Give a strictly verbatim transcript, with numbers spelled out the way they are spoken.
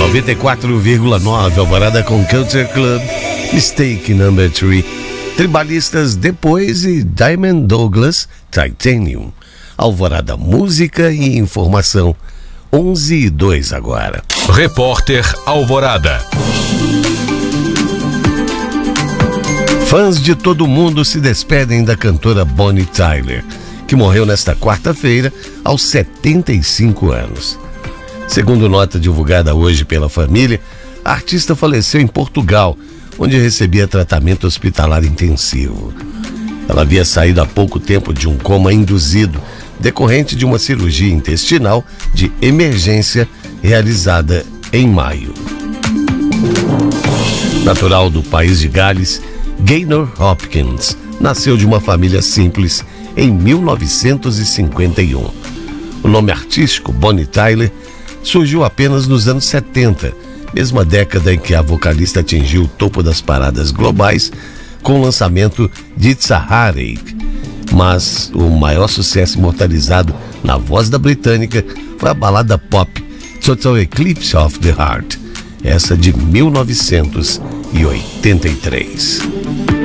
noventa e quatro vírgula nove, Alvorada com Culture Club, Mistake Number três, Tribalistas Depois e Diamond Douglas, Titanium. Alvorada, música e informação, onze e dois agora. Repórter Alvorada. Fãs de todo mundo se despedem da cantora Bonnie Tyler, que morreu nesta quarta-feira aos setenta e cinco anos. Segundo nota divulgada hoje pela família, a artista faleceu em Portugal, onde recebia tratamento hospitalar intensivo. Ela havia saído há pouco tempo de um coma induzido, decorrente de uma cirurgia intestinal de emergência realizada em maio. Natural do país de Gales, Gaynor Hopkins nasceu de uma família simples em mil novecentos e cinquenta e um. O nome artístico, Bonnie Tyler, surgiu apenas nos anos setenta, mesma década em que a vocalista atingiu o topo das paradas globais com o lançamento de It's a Heartache. Mas o maior sucesso imortalizado na voz da britânica foi a balada pop Total Eclipse of the Heart, essa de mil novecentos e oitenta e três.